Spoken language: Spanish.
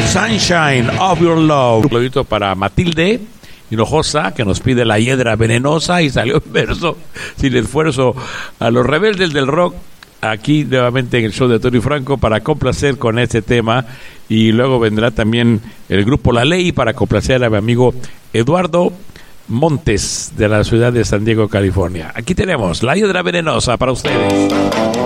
Sunshine of Your Love. Un saludito para Matilde Hinojosa, que nos pide La Hiedra Venenosa, y salió en verso, sin esfuerzo, a los rebeldes del rock, aquí nuevamente en el show de Tony Franco, para complacer con este tema. Y luego vendrá también el grupo La Ley para complacer a mi amigo Eduardo Montes, de la ciudad de San Diego, California. Aquí tenemos La Hiedra Venenosa para ustedes.